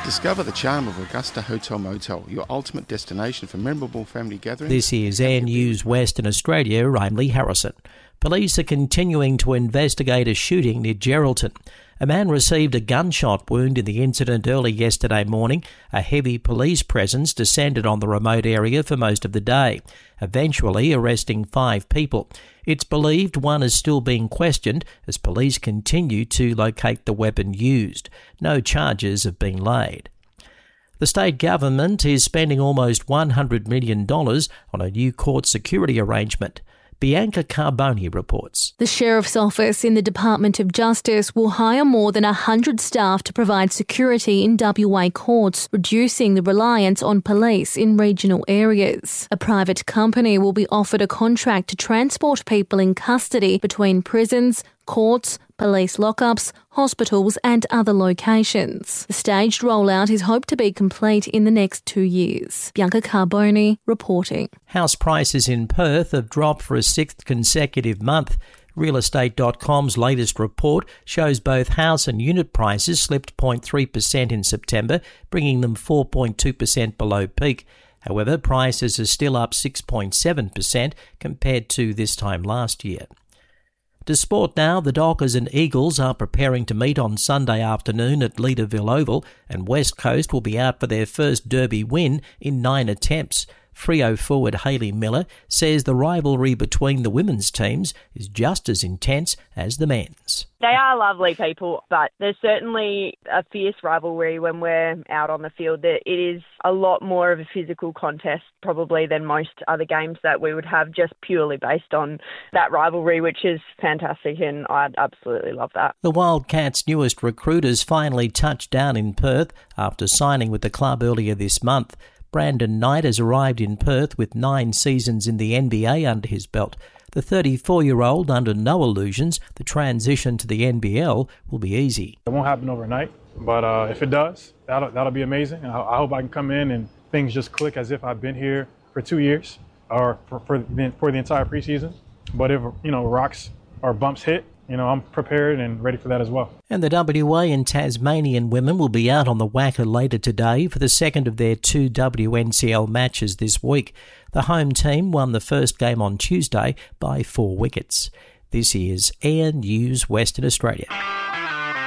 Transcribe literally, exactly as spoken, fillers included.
Discover the charm of Augusta Hotel Motel, your ultimate destination for memorable family gatherings. This is Air News Western Australia. I'm Lee Harrison. Police are continuing to investigate a shooting near Geraldton. A man received a gunshot wound in the incident early yesterday morning. A heavy police presence descended on the remote area for most of the day, eventually arresting five people. It's believed one is still being questioned as police continue to locate the weapon used. No charges have been laid. The state government is spending almost one hundred million dollars on a new court security arrangement. Bianca Carboni reports. The Sheriff's Office in the Department of Justice will hire more than one hundred staff to provide security in W A courts, reducing the reliance on police in regional areas. A private company will be offered a contract to transport people in custody between prisons, courts, police lockups, hospitals and other locations. The staged rollout is hoped to be complete in the next two years. Bianca Carboni reporting. House prices in Perth have dropped for a sixth consecutive month. real estate dot com's latest report shows both house and unit prices slipped zero point three percent in September, bringing them four point two percent below peak. However, prices are still up six point seven percent compared to this time last year. To sport now, the Dockers and Eagles are preparing to meet on Sunday afternoon at Leederville Oval, and West Coast will be out for their first Derby win in nine attempts. Freo forward Hayley Miller says the rivalry between the women's teams is just as intense as the men's. They are lovely people, but there's certainly a fierce rivalry when we're out on the field. It is a lot more of a physical contest probably than most other games that we would have, just purely based on that rivalry, which is fantastic, and I absolutely love that. The Wildcats' newest recruiters finally touched down in Perth after signing with the club earlier this month. Brandon Knight has arrived in Perth with nine seasons in the N B A under his belt. The thirty-four-year-old, under no illusions, the transition to the N B L will be easy. It won't happen overnight, but uh, if it does, that'll, that'll be amazing. I, I hope I can come in and things just click as if I've been here for two years or for, for, the, for the entire preseason. But if, you know, rocks or bumps hit, you know, I'm prepared and ready for that as well. And the W A and Tasmanian women will be out on the Wacker later today for the second of their two W N C L matches this week. The home team won the first game on Tuesday by four wickets. This is Air News Western Australia.